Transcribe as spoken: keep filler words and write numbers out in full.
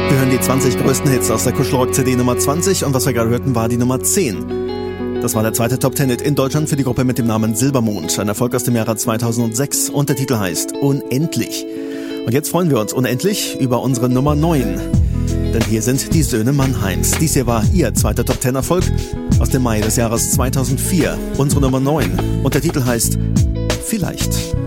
Wir hören die zwanzig größten Hits aus der Kuschelrock-C D Nummer zwanzig und was wir gerade hörten, war die Nummer zehn. Das war der zweite Top-Ten-Hit in Deutschland für die Gruppe mit dem Namen Silbermond, ein Erfolg aus dem Jahre zweitausendsechs und der Titel heißt Unendlich. Und jetzt freuen wir uns unendlich über unsere Nummer neun. Denn hier sind die Söhne Mannheims. Dies hier war ihr zweiter Top-Ten-Erfolg aus dem Mai des Jahres zweitausendvier. Unsere Nummer neun. Und der Titel heißt Vielleicht.